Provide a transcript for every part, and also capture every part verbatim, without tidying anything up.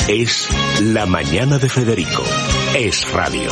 Es La Mañana de Federico. Es radio.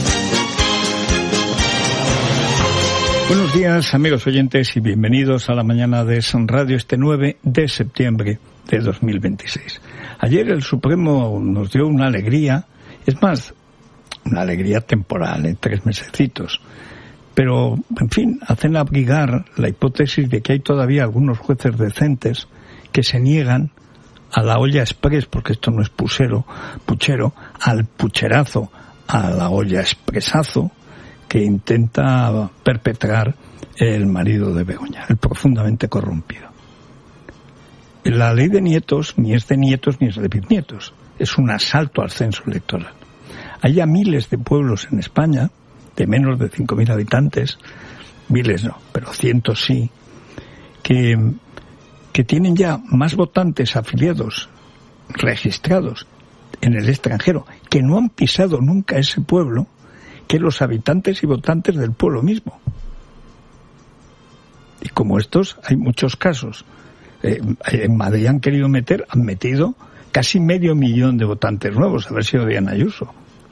Buenos días, amigos oyentes, y bienvenidos a La Mañana de Son Radio este nueve de septiembre de dos mil veintiséis. Ayer el Supremo nos dio una alegría, es más, una alegría temporal, en tres mesecitos. Pero, en fin, hacen abrigar la hipótesis de que hay todavía algunos jueces decentes que se niegan a la olla express, porque esto no es puchero, puchero, al pucherazo, a la olla expresazo que intenta perpetrar el marido de Begoña, el profundamente corrompido. La ley de nietos ni es de nietos ni es de bisnietos, es un asalto al censo electoral. Hay ya miles de pueblos en España de menos de cinco mil habitantes, miles no, pero cientos sí, que, que tienen ya más votantes afiliados, registrados en el extranjero, que no han pisado nunca ese pueblo, que los habitantes y votantes del pueblo mismo. Y como estos, hay muchos casos. Eh, en Madrid han querido meter, han metido casi medio millón de votantes nuevos, a ver si odian a Ayuso.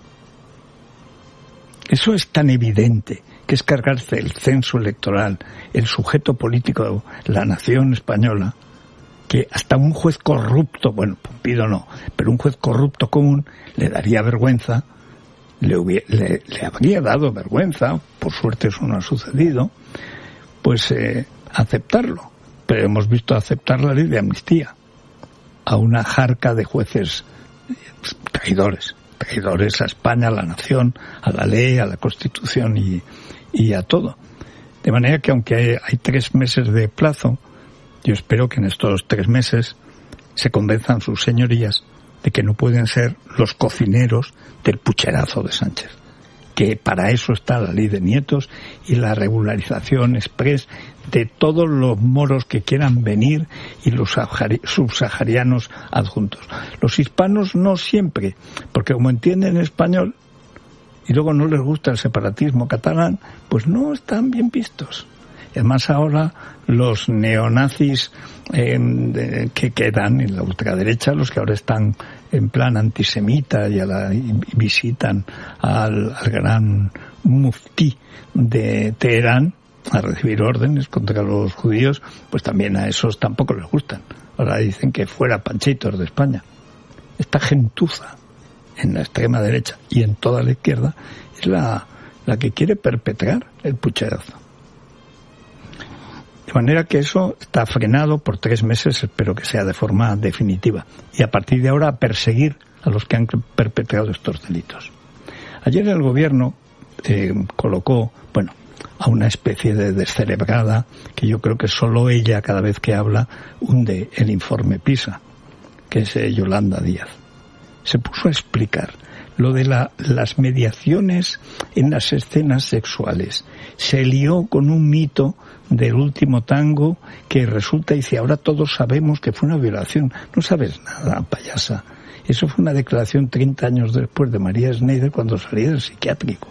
Eso es tan evidente, que es cargarse el censo electoral, el sujeto político, la nación española, que hasta un juez corrupto, bueno, Pumpido no, pero un juez corrupto común le daría vergüenza, le, hubiera, le, le habría dado vergüenza, por suerte eso no ha sucedido, pues eh, aceptarlo. Pero hemos visto aceptar la ley de amnistía a una jarca de jueces traidores. traidores a España, a la nación, a la ley, a la Constitución y, y a todo. De manera que aunque hay, hay tres meses de plazo, yo espero que en estos tres meses se convenzan sus señorías de que no pueden ser los cocineros del pucherazo de Sánchez, que para eso está la ley de nietos y la regularización express de todos los moros que quieran venir y los subsaharianos adjuntos. Los hispanos no siempre, porque como entienden español y luego no les gusta el separatismo catalán, pues no están bien vistos. Además ahora los neonazis eh, de, que quedan en la ultraderecha, los que ahora están en plan antisemita y, a la, y visitan al, al gran muftí de Teherán a recibir órdenes contra los judíos, pues también a esos tampoco les gustan. Ahora dicen que fuera panchitos de España. Esta gentuza en la extrema derecha y en toda la izquierda es la, la que quiere perpetrar el pucherazo. De manera que eso está frenado por tres meses, espero que sea de forma definitiva. Y a partir de ahora a perseguir a los que han perpetrado estos delitos. Ayer el gobierno eh, colocó, bueno, a una especie de descerebrada, que yo creo que solo ella cada vez que habla hunde el informe PISA, que es eh, Yolanda Díaz. Se puso a explicar lo de la, las mediaciones en las escenas sexuales. Se lió con un mito del último tango que resulta, y dice, ahora todos sabemos que fue una violación. No sabes nada, payasa. Eso fue una declaración treinta años después de María Schneider cuando salía del psiquiátrico.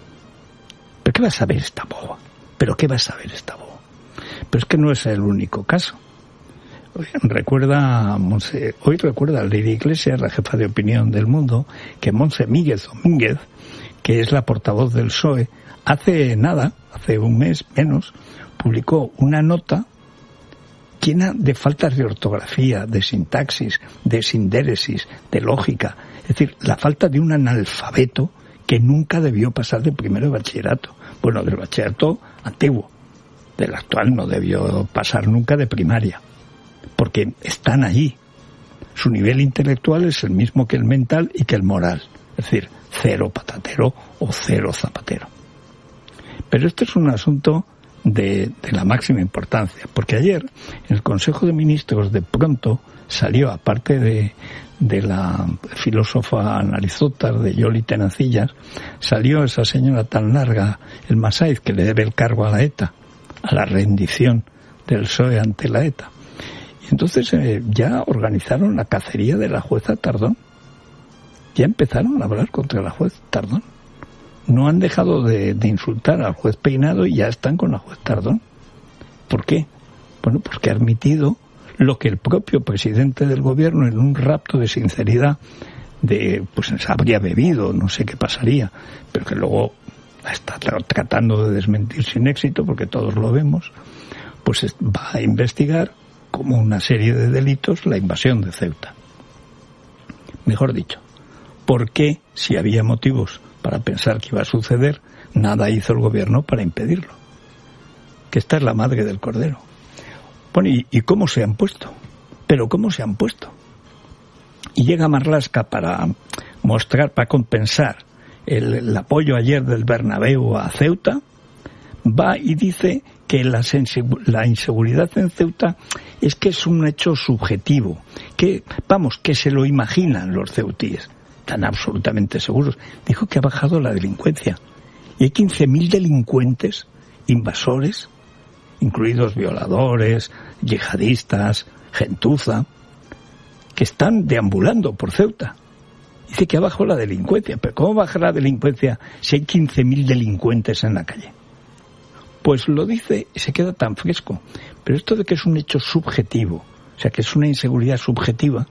¿Pero qué va a saber esta boba? ¿Pero qué va a saber esta boba? Pero es que no es el único caso. Hoy recuerda, Monse, hoy recuerda a Lady Iglesias, la jefa de opinión del Mundo, que Monse Míguez Domínguez, que es la portavoz del P S O E, hace nada, hace un mes menos, publicó una nota llena de faltas de ortografía, de sintaxis, de sindéresis, de lógica. Es decir, la falta de un analfabeto que nunca debió pasar de primero de bachillerato. Bueno, del bachillerato antiguo. Del actual no debió pasar nunca de primaria. Porque están allí. Su nivel intelectual es el mismo que el mental y que el moral. Es decir, cero patatero o cero zapatero. Pero este es un asunto de, de la máxima importancia, porque ayer en el Consejo de Ministros de pronto salió, aparte de, de la filósofa Narizotas, de Yoli Tenacillas, salió esa señora tan larga, el Masaiz, que le debe el cargo a la ETA, a la rendición del P S O E ante la ETA. Y entonces eh, ya organizaron la cacería de la jueza Tardón. Ya empezaron a hablar contra la juez Tardón. No han dejado de, de insultar al juez Peinado y ya están con la juez Tardón. ¿Por qué? Bueno, porque ha admitido lo que el propio presidente del gobierno, en un rapto de sinceridad, de pues se habría bebido, no sé qué pasaría, pero que luego está tratando de desmentir sin éxito, porque todos lo vemos, pues va a investigar como una serie de delitos la invasión de Ceuta. Mejor dicho, ¿por qué, si había motivos para pensar que iba a suceder, nada hizo el gobierno para impedirlo? Que esta es la madre del cordero. Bueno, ¿y, y cómo se han puesto? ¿Pero cómo se han puesto? Y llega Marlaska para mostrar, para compensar el, el apoyo ayer del Bernabéu a Ceuta, va y dice que la, sensibu- la inseguridad en Ceuta es que es un hecho subjetivo, que, vamos, que se lo imaginan los ceutíes, tan absolutamente seguros. Dijo que ha bajado la delincuencia. Y hay quince mil delincuentes, invasores, incluidos violadores, yihadistas, gentuza, que están deambulando por Ceuta. Dice que ha bajado la delincuencia. ¿Pero cómo baja la delincuencia si hay quince mil delincuentes en la calle? Pues lo dice y se queda tan fresco. Pero esto de que es un hecho subjetivo, o sea, que es una inseguridad subjetiva,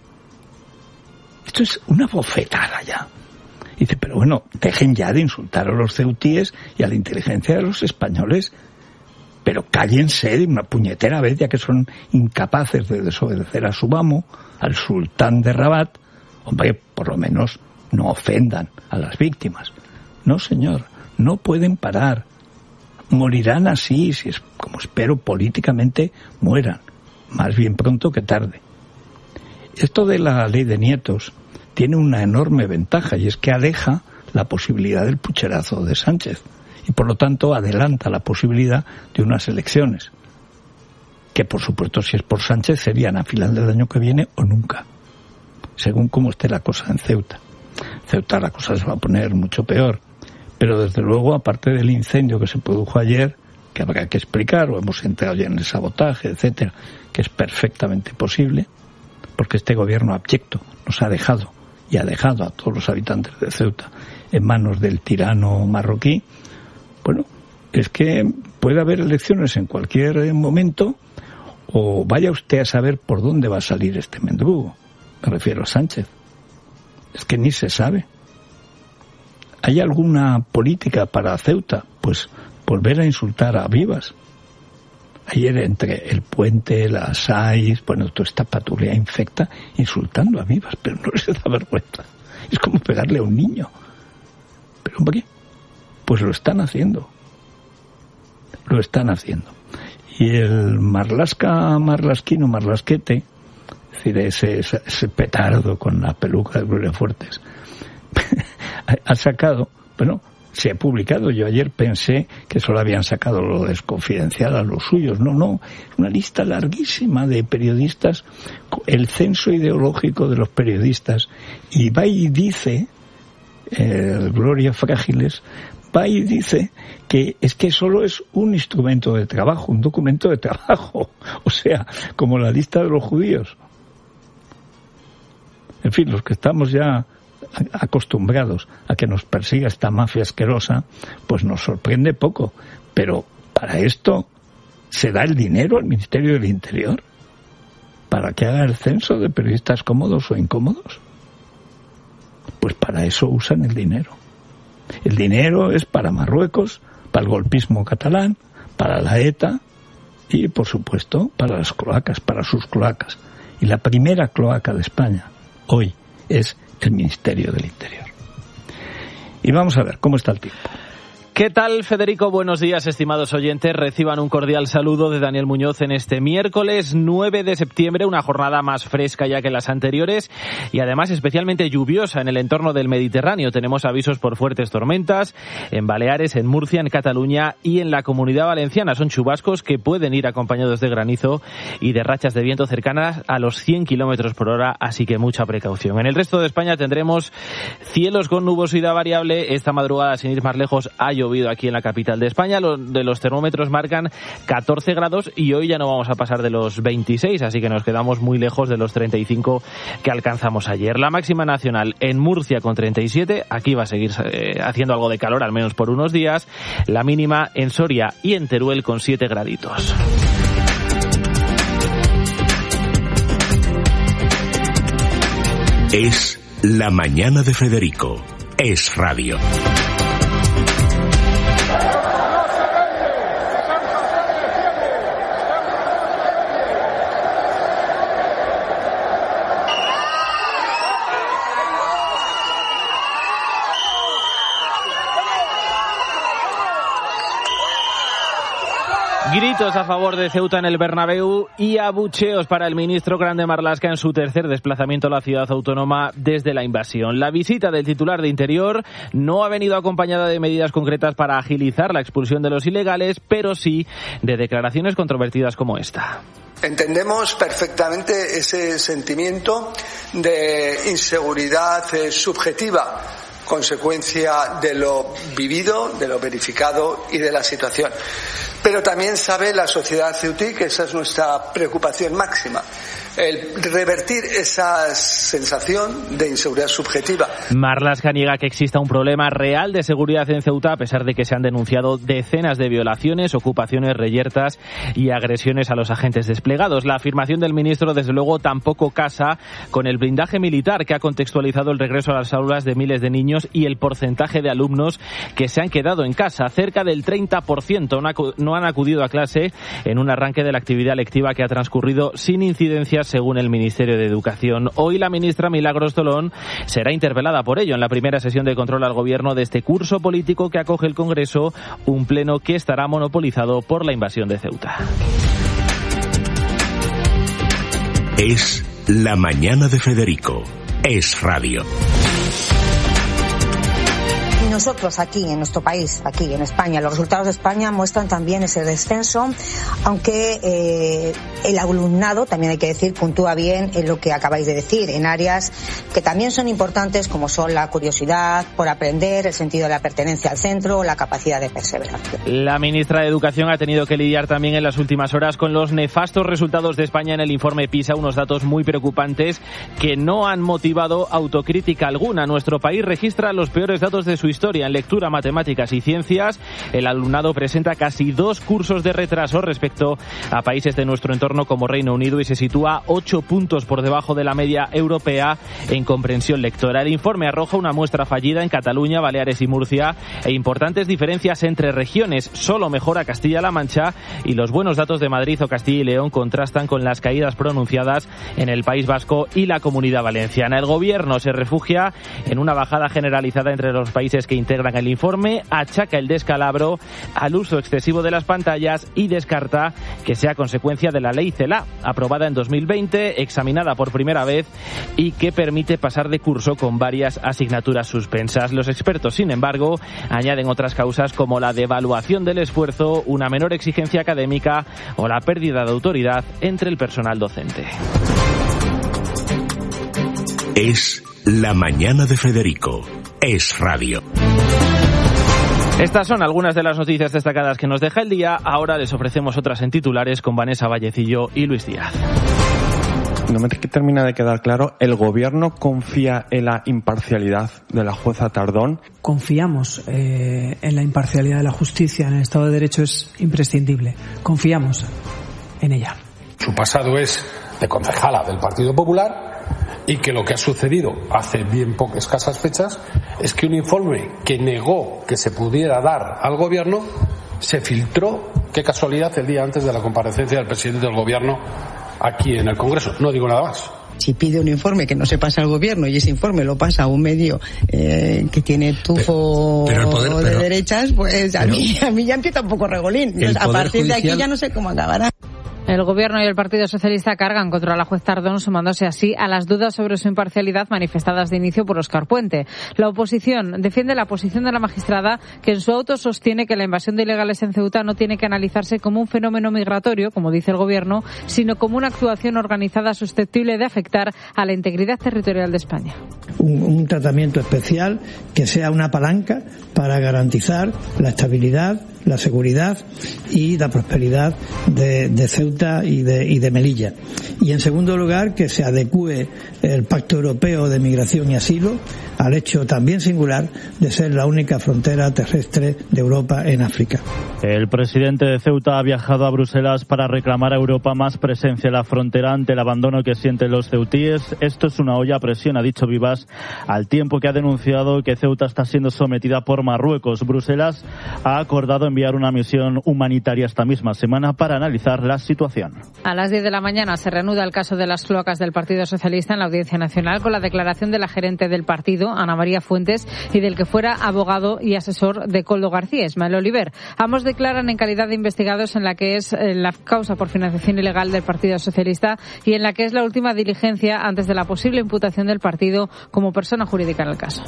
esto es una bofetada ya. Dice, pero bueno, dejen ya de insultar a los ceutíes y a la inteligencia de los españoles, pero cállense de una puñetera vez, ya que son incapaces de desobedecer a su amo, al sultán de Rabat. Hombre, por lo menos no ofendan a las víctimas. No, señor, no pueden parar. Morirán así, si es como espero políticamente mueran, más bien pronto que tarde. Esto de la ley de nietos tiene una enorme ventaja, y es que aleja la posibilidad del pucherazo de Sánchez y por lo tanto adelanta la posibilidad de unas elecciones que, por supuesto, si es por Sánchez serían a final del año que viene o nunca, según cómo esté la cosa en Ceuta. Ceuta la cosa se va a poner mucho peor, pero desde luego, aparte del incendio que se produjo ayer, que habrá que explicar, o hemos entrado ya en el sabotaje, etcétera, que es perfectamente posible, porque este gobierno abyecto nos ha dejado y ha dejado a todos los habitantes de Ceuta en manos del tirano marroquí. Bueno, es que puede haber elecciones en cualquier momento, o vaya usted a saber por dónde va a salir este mendrugo. Me refiero a Sánchez. Es que ni se sabe. ¿Hay alguna política para Ceuta? Pues volver a insultar a Vivas. Ayer entre el Puente, la Saiz, bueno, toda esta patrulla infecta insultando a Vivas, pero no les da vergüenza. Es como pegarle a un niño. Pero hombre, pues lo están haciendo. Lo están haciendo. Y el Marlaska, Marlasquino, Marlasquete, es decir, ese, ese, ese petardo con la peluca de Gloria Fuertes, ha sacado, bueno, se ha publicado, yo ayer pensé que solo habían sacado lo desconfidencial a los suyos, no, no, una lista larguísima de periodistas, el censo ideológico de los periodistas, y va y dice, eh, Gloria Frágiles, va y dice que es que solo es un instrumento de trabajo, un documento de trabajo, o sea, como la lista de los judíos. En fin, los que estamos ya acostumbrados a que nos persiga esta mafia asquerosa, pues nos sorprende poco. Pero para esto se da el dinero al Ministerio del Interior para que haga el censo de periodistas cómodos o incómodos. Pues para eso usan el dinero. El dinero es para Marruecos, para el golpismo catalán, para la ETA y, por supuesto, para las cloacas, para sus cloacas. Y la primera cloaca de España hoy es el Ministerio del Interior. Y vamos a ver cómo está el tiempo. ¿Qué tal, Federico? Buenos días, estimados oyentes. Reciban un cordial saludo de Daniel Muñoz en este miércoles nueve de septiembre, una jornada más fresca ya que las anteriores y además especialmente lluviosa en el entorno del Mediterráneo. Tenemos avisos por fuertes tormentas en Baleares, en Murcia, en Cataluña y en la Comunidad Valenciana. Son chubascos que pueden ir acompañados de granizo y de rachas de viento cercanas a los cien kilómetros por hora, así que mucha precaución. En el resto de España tendremos cielos con nubosidad variable. Esta madrugada, sin ir más lejos, ha llovido aquí en la capital de España. Los de los termómetros marcan catorce grados y hoy ya no vamos a pasar de los veintiséis, así que nos quedamos muy lejos de los treinta y cinco que alcanzamos ayer. La máxima nacional en Murcia con treinta y siete, aquí va a seguir eh, haciendo algo de calor, al menos por unos días. La mínima en Soria y en Teruel con siete graditos. Es La Mañana de Federico. Es Radio. Gritos a favor de Ceuta en el Bernabéu y abucheos para el ministro Grande Marlaska en su tercer desplazamiento a la ciudad autónoma desde la invasión. La visita del titular de Interior no ha venido acompañada de medidas concretas para agilizar la expulsión de los ilegales, pero sí de declaraciones controvertidas como esta. Entendemos perfectamente ese sentimiento de inseguridad eh, subjetiva, consecuencia de lo vivido, de lo verificado y de la situación. Pero también sabe la sociedad ceutí que esa es nuestra preocupación máxima, el revertir esa sensación de inseguridad subjetiva. Marlaska niega que exista un problema real de seguridad en Ceuta, a pesar de que se han denunciado decenas de violaciones, ocupaciones, reyertas y agresiones a los agentes desplegados. La afirmación del ministro, desde luego, tampoco casa con el blindaje militar que ha contextualizado el regreso a las aulas de miles de niños y el porcentaje de alumnos que se han quedado en casa. Cerca del treinta por ciento no han acudido a clase en un arranque de la actividad lectiva que ha transcurrido sin incidencias, según el Ministerio de Educación. Hoy la ministra Milagros Tolón será interpelada por ello en la primera sesión de control al Gobierno de este curso político que acoge el Congreso, un pleno que estará monopolizado por la invasión de Ceuta. Es La Mañana de Federico. Es Radio. Nosotros aquí, en nuestro país, aquí en España, los resultados de España muestran también ese descenso, aunque eh, el alumnado, también hay que decir, puntúa bien en lo que acabáis de decir, en áreas que también son importantes, como son la curiosidad por aprender, el sentido de la pertenencia al centro, la capacidad de perseverancia. La ministra de Educación ha tenido que lidiar también en las últimas horas con los nefastos resultados de España en el informe PISA, unos datos muy preocupantes que no han motivado autocrítica alguna. Nuestro país registra los peores datos de su historia. En lectura, matemáticas y ciencias, el alumnado presenta casi dos cursos de retraso respecto a países de nuestro entorno como Reino Unido y se sitúa ocho puntos por debajo de la media europea en comprensión lectora. El informe arroja una muestra fallida en Cataluña, Baleares y Murcia e importantes diferencias entre regiones. Solo mejora Castilla-La Mancha y los buenos datos de Madrid o Castilla y León contrastan con las caídas pronunciadas en el País Vasco y la Comunidad Valenciana. El Gobierno se refugia en una bajada generalizada entre los países que integran el informe, achaca el descalabro al uso excesivo de las pantallas y descarta que sea consecuencia de la ley CELA, aprobada en dos mil veinte, examinada por primera vez y que permite pasar de curso con varias asignaturas suspensas. Los expertos, sin embargo, añaden otras causas como la devaluación del esfuerzo, una menor exigencia académica o la pérdida de autoridad entre el personal docente. Es La Mañana de Federico. Es Radio. Estas son algunas de las noticias destacadas que nos deja el día. Ahora les ofrecemos otras en titulares con Vanessa Vallecillo y Luis Díaz. No me termina de quedar claro, ¿el Gobierno confía en la imparcialidad de la jueza Tardón? Confiamos eh, en la imparcialidad de la justicia, en el Estado de Derecho es imprescindible. Confiamos en ella. Su pasado es de concejala del Partido Popular y que lo que ha sucedido hace bien pocas escasas fechas es que un informe que negó que se pudiera dar al Gobierno se filtró, qué casualidad, el día antes de la comparecencia del presidente del Gobierno aquí en el Congreso. No digo nada más. Si pide un informe que no se pasa al Gobierno y ese informe lo pasa a un medio eh, que tiene tufo pero, pero el poder, de pero, derechas, pues a, pero, mí, a mí ya empieza un poco regolín. A partir judicial... de aquí ya no sé cómo acabará. El Gobierno y el Partido Socialista cargan contra la juez Tardón, sumándose así a las dudas sobre su imparcialidad manifestadas de inicio por Óscar Puente. La oposición defiende la posición de la magistrada, que en su auto sostiene que la invasión de ilegales en Ceuta no tiene que analizarse como un fenómeno migratorio, como dice el Gobierno, sino como una actuación organizada susceptible de afectar a la integridad territorial de España. un, un tratamiento especial que sea una palanca para garantizar la estabilidad, la seguridad y la prosperidad de, de Ceuta y de, y de Melilla. Y en segundo lugar, que se adecúe el Pacto Europeo de Migración y Asilo al hecho también singular de ser la única frontera terrestre de Europa en África. El presidente de Ceuta ha viajado a Bruselas para reclamar a Europa más presencia en la frontera ante el abandono que sienten los ceutíes. Esto es una olla a presión, ha dicho Vivas, al tiempo que ha denunciado que Ceuta está siendo sometida por Marruecos. Bruselas ha acordado enviar una misión humanitaria esta misma semana para analizar la situación. A las diez de la mañana se reanuda el caso de las cloacas del Partido Socialista en la Audiencia Nacional con la declaración de la gerente del partido, Ana María Fuentes, y del que fuera abogado y asesor de Koldo García, Ismael Oliver. Ambos declaran en calidad de investigados en la que es la causa por financiación ilegal del Partido Socialista y en la que es la última diligencia antes de la posible imputación del partido como persona jurídica en el caso.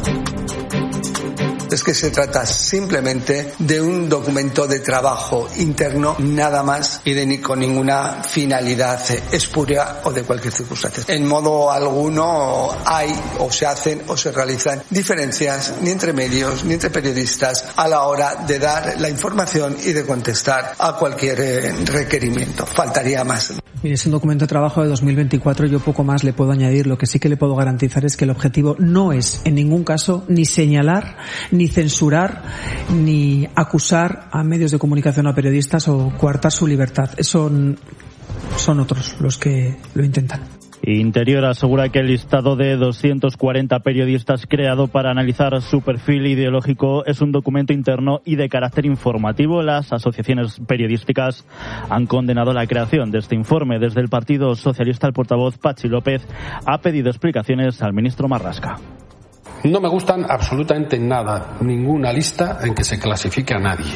Es que se trata simplemente de un documento de trabajo interno, nada más, y de ni con ninguna finalidad espuria o de cualquier circunstancia. En modo alguno hay o se hacen o se realizan diferencias ni entre medios ni entre periodistas a la hora de dar la información y de contestar a cualquier eh, requerimiento. Faltaría más. Mire, es un documento de trabajo de dos mil veinticuatro, yo poco más le puedo añadir. Lo que sí que le puedo garantizar es que el objetivo no es en ningún caso ni señalar, ni censurar, ni acusar a medios de comunicación o a periodistas o coartar su libertad. Son, son otros los que lo intentan. Interior asegura que el listado de doscientos cuarenta periodistas creado para analizar su perfil ideológico es un documento interno y de carácter informativo. Las asociaciones periodísticas han condenado la creación de este informe. Desde el Partido Socialista, el portavoz Patxi López ha pedido explicaciones al ministro Marlaska. No me gustan absolutamente nada, ninguna lista en que se clasifique a nadie.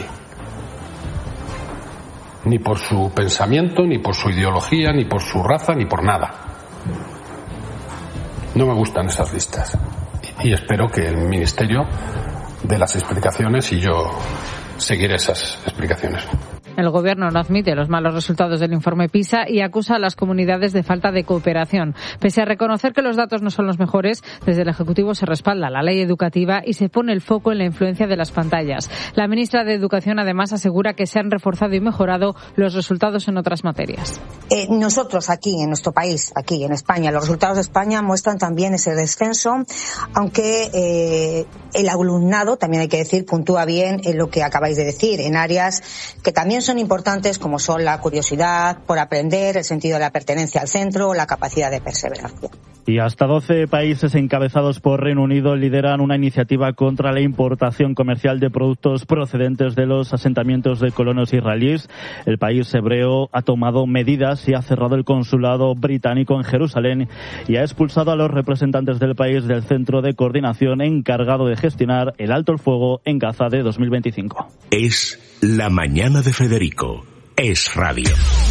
Ni por su pensamiento, ni por su ideología, ni por su raza, ni por nada. No me gustan esas listas y espero que el Ministerio dé las explicaciones y yo seguiré esas explicaciones. El Gobierno no admite los malos resultados del informe PISA y acusa a las comunidades de falta de cooperación. Pese a reconocer que los datos no son los mejores, desde el Ejecutivo se respalda la ley educativa y se pone el foco en la influencia de las pantallas. La ministra de Educación además asegura que se han reforzado y mejorado los resultados en otras materias. Eh, nosotros aquí, en nuestro país, aquí en España, los resultados de España muestran también ese descenso, aunque eh, el alumnado, también hay que decir, puntúa bien en lo que acabáis de decir, en áreas que también son importantes como son la curiosidad por aprender, el sentido de la pertenencia al centro o la capacidad de perseverancia. Y hasta doce países encabezados por Reino Unido lideran una iniciativa contra la importación comercial de productos procedentes de los asentamientos de colonos israelíes. El país hebreo ha tomado medidas y ha cerrado el consulado británico en Jerusalén y ha expulsado a los representantes del país del centro de coordinación encargado de gestionar el alto el fuego en Gaza de dos mil veinticinco. Es La Mañana de Federico. Es radio.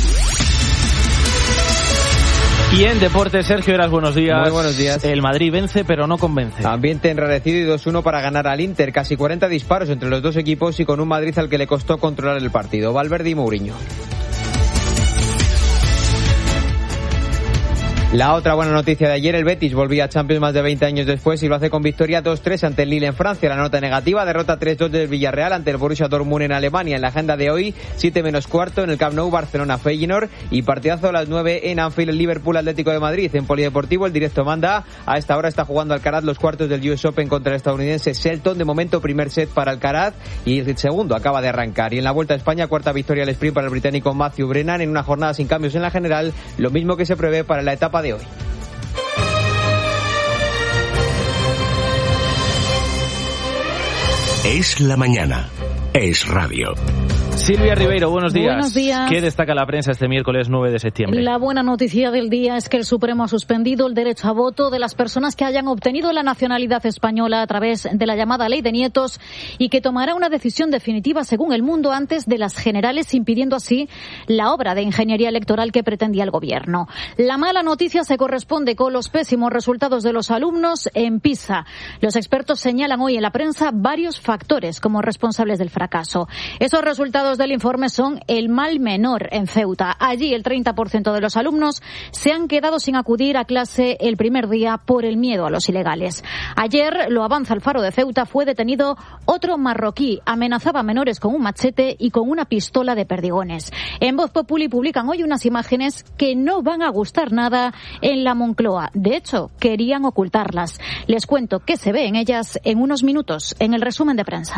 Y en deportes, Sergio Heras, buenos días. Muy buenos días. El Madrid vence, pero no convence. Ambiente enrarecido y dos uno para ganar al Inter. Casi cuarenta disparos entre los dos equipos y con un Madrid al que le costó controlar el partido. Valverde y Mourinho. La otra buena noticia de ayer, el Betis volvía a Champions más de veinte años después y lo hace con victoria dos tres ante el Lille en Francia. La nota negativa, derrota tres dos del Villarreal ante el Borussia Dortmund en Alemania. En la agenda de hoy, siete menos cuarto en el Camp Nou, Barcelona Feyenoord y partidazo a las nueve en Anfield, el Liverpool Atlético de Madrid. En Polideportivo, el directo manda. A esta hora está jugando Alcaraz los cuartos del U S Open contra el estadounidense Shelton. De momento, primer set para Alcaraz y el segundo acaba de arrancar. Y en la Vuelta a España, cuarta victoria al sprint para el británico Matthew Brennan en una jornada sin cambios en la general, lo mismo que se prevé para la etapa de hoy. Es la mañana. Es radio. Silvia Ribeiro, buenos días. Buenos días. ¿Qué destaca la prensa este miércoles nueve de septiembre? La buena noticia del día es que el Supremo ha suspendido el derecho a voto de las personas que hayan obtenido la nacionalidad española a través de la llamada Ley de Nietos y que tomará una decisión definitiva, según El Mundo, antes de las generales, impidiendo así la obra de ingeniería electoral que pretendía el Gobierno. La mala noticia se corresponde con los pésimos resultados de los alumnos en PISA. Los expertos señalan hoy en la prensa varios factores como responsables del fracaso. Esos resultados resultados del informe son el mal menor en Ceuta. Allí el treinta por ciento de los alumnos se han quedado sin acudir a clase el primer día por el miedo a los ilegales. Ayer, lo avanza el Faro de Ceuta, fue detenido otro marroquí. Amenazaba a menores con un machete y con una pistola de perdigones. En Voz Populi publican hoy unas imágenes que no van a gustar nada en la Moncloa. De hecho, querían ocultarlas. Les cuento qué se ve en ellas en unos minutos, en el resumen de prensa.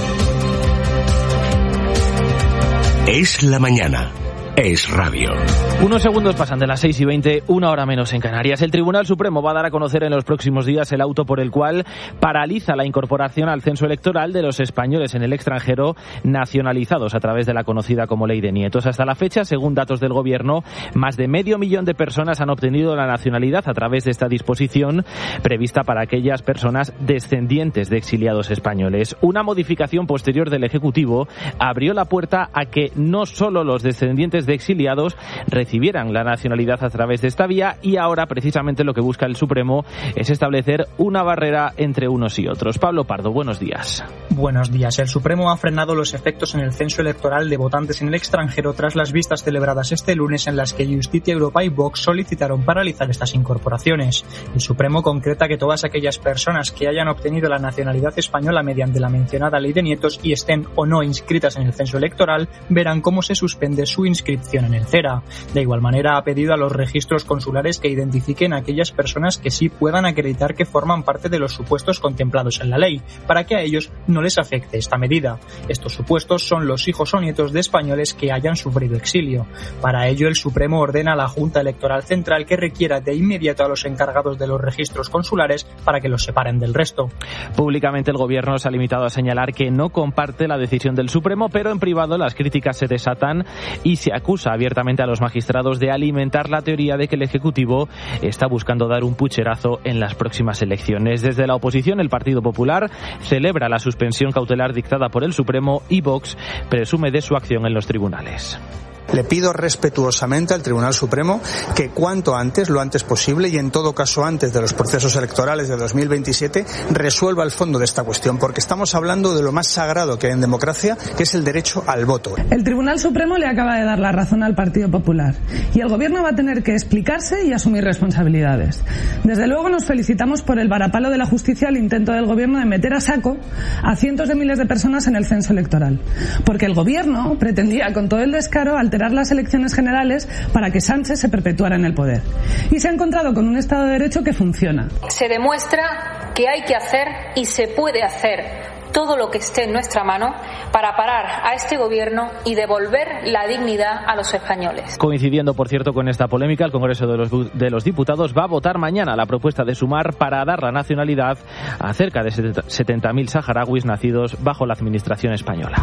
Es la mañana. Es radio. Unos segundos pasan de las seis y veinte, una hora menos en Canarias. El Tribunal Supremo va a dar a conocer en los próximos días el auto por el cual paraliza la incorporación al censo electoral de los españoles en el extranjero nacionalizados a través de la conocida como Ley de Nietos. Hasta la fecha, según datos del Gobierno, más de medio millón de personas han obtenido la nacionalidad a través de esta disposición prevista para aquellas personas descendientes de exiliados españoles. Una modificación posterior del Ejecutivo abrió la puerta a que no solo los descendientes de exiliados recibieran la nacionalidad a través de esta vía, y ahora precisamente lo que busca el Supremo es establecer una barrera entre unos y otros. Pablo Pardo, buenos días. Buenos días. El Supremo ha frenado los efectos en el censo electoral de votantes en el extranjero tras las vistas celebradas este lunes en las que Justicia Europa y Vox solicitaron paralizar estas incorporaciones. El Supremo concreta que todas aquellas personas que hayan obtenido la nacionalidad española mediante la mencionada Ley de Nietos y estén o no inscritas en el censo electoral verán cómo se suspende su inscripción en el CERA. De igual manera, ha pedido a los registros consulares que identifiquen a aquellas personas que sí puedan acreditar que forman parte de los supuestos contemplados en la ley, para que a ellos no les afecte esta medida. Estos supuestos son los hijos o nietos de españoles que hayan sufrido exilio. Para ello, el Supremo ordena a la Junta Electoral Central que requiera de inmediato a los encargados de los registros consulares para que los separen del resto. Públicamente, el Gobierno se ha limitado a señalar que no comparte la decisión del Supremo, pero en privado las críticas se desatan y se acusa abiertamente a los magistrados de alimentar la teoría de que el Ejecutivo está buscando dar un pucherazo en las próximas elecciones. Desde la oposición, el Partido Popular celebra la suspensión cautelar dictada por el Supremo y Vox presume de su acción en los tribunales. Le pido respetuosamente al Tribunal Supremo que cuanto antes, lo antes posible y en todo caso antes de los procesos electorales de dos mil veintisiete, resuelva el fondo de esta cuestión, porque estamos hablando de lo más sagrado que hay en democracia, que es el derecho al voto. El Tribunal Supremo le acaba de dar la razón al Partido Popular y el Gobierno va a tener que explicarse y asumir responsabilidades. Desde luego nos felicitamos por el varapalo de la justicia al intento del Gobierno de meter a saco a cientos de miles de personas en el censo electoral, porque el Gobierno pretendía con todo el descaro alterar las elecciones generales para que Sánchez se perpetuara en el poder. Y se ha encontrado con un Estado de Derecho que funciona. Se demuestra que hay que hacer y se puede hacer todo lo que esté en nuestra mano para parar a este Gobierno y devolver la dignidad a los españoles. Coincidiendo, por cierto, con esta polémica, el Congreso de los, de los Diputados va a votar mañana la propuesta de Sumar para dar la nacionalidad a cerca de setenta mil saharauis nacidos bajo la administración española.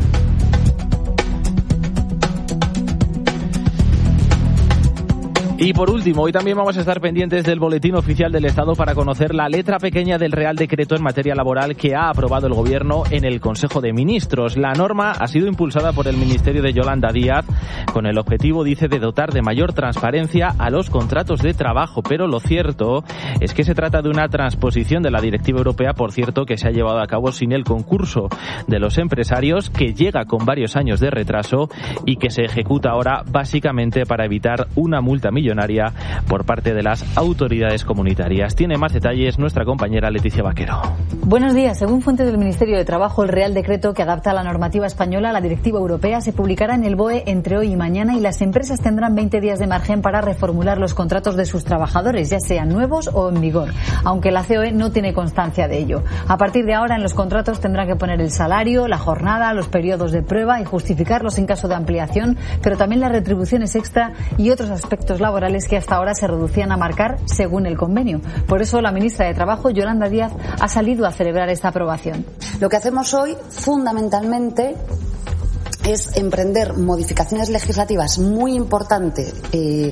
Y por último, hoy también vamos a estar pendientes del Boletín Oficial del Estado para conocer la letra pequeña del Real Decreto en materia laboral que ha aprobado el Gobierno en el Consejo de Ministros. La norma ha sido impulsada por el Ministerio de Yolanda Díaz con el objetivo, dice, de dotar de mayor transparencia a los contratos de trabajo. Pero lo cierto es que se trata de una transposición de la Directiva Europea, por cierto, que se ha llevado a cabo sin el concurso de los empresarios, que llega con varios años de retraso y que se ejecuta ahora básicamente para evitar una multa millonaria por parte de las autoridades comunitarias. Tiene más detalles nuestra compañera Leticia Vaquero. Buenos días. Según fuentes del Ministerio de Trabajo, el Real Decreto que adapta la normativa española a la directiva europea se publicará en el B O E entre hoy y mañana y las empresas tendrán veinte días de margen para reformular los contratos de sus trabajadores, ya sean nuevos o en vigor, aunque la C O E no tiene constancia de ello. A partir de ahora, en los contratos tendrán que poner el salario, la jornada, los periodos de prueba y justificarlos en caso de ampliación, pero también las retribuciones extra y otros aspectos laborales que hasta ahora se reducían a marcar según el convenio. Por eso la ministra de Trabajo, Yolanda Díaz, ha salido a celebrar esta aprobación. Lo que hacemos hoy, fundamentalmente, es emprender modificaciones legislativas muy importantes eh,